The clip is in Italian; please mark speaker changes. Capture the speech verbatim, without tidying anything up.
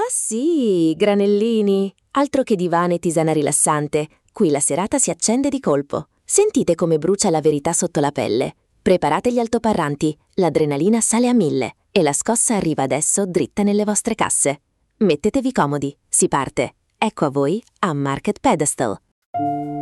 Speaker 1: sì, granellini! Altro che divano e tisana rilassante. Qui la serata si accende di colpo. Sentite come brucia la verità sotto la pelle. Preparate gli altoparlanti, l'adrenalina sale a mille e la scossa arriva adesso dritta nelle vostre casse. Mettetevi comodi, si parte. Ecco a voi a Market Pedestal.